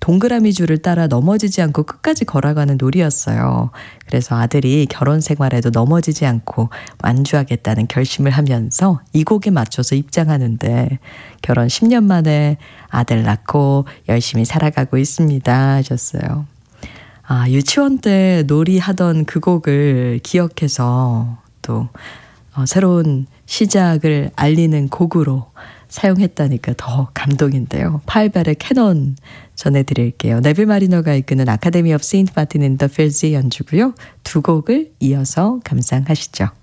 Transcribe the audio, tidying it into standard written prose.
동그라미 줄을 따라 넘어지지 않고 끝까지 걸어가는 놀이였어요. 그래서 아들이 결혼 생활에도 넘어지지 않고 완주하겠다는 결심을 하면서 이 곡에 맞춰서 입장하는데 결혼 10년 만에 아들 낳고 열심히 살아가고 있습니다 하셨어요. 유치원 때 놀이하던 그 곡을 기억해서 또 새로운 시작을 알리는 곡으로 사용했다니까 더 감동인데요. 파일벨의 캐논 전해드릴게요. 네빌 마리너가 이끄는 아카데미 오브 세인트 마틴 앤 더 필즈의 연주고요. 두 곡을 이어서 감상하시죠.